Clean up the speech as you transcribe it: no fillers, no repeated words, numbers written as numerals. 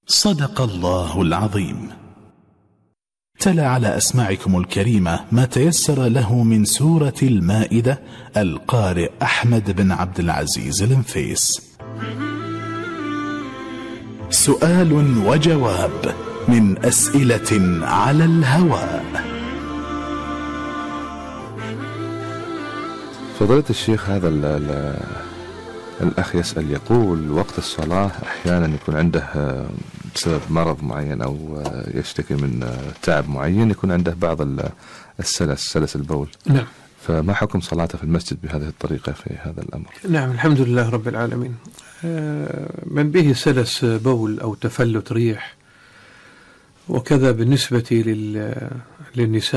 صدق الله العظيم. تلا على أسماعكم الكريمة ما تيسر له من سورة المائدة القارئ أحمد بن عبد العزيز النفيس. سؤال وجواب من أسئلة على الهواء. فضيلة الشيخ، هذا الأخ يسأل يقول وقت الصلاة أحيانا يكون عنده بسبب مرض معين أو يشتكي من تعب معين، يكون عنده بعض سلس البول. نعم. فما حكم صلاته في المسجد بهذه الطريقة في هذا الأمر؟ نعم، الحمد لله رب العالمين. من به سلس بول أو تفلت ريح، وكذا بالنسبة للنساء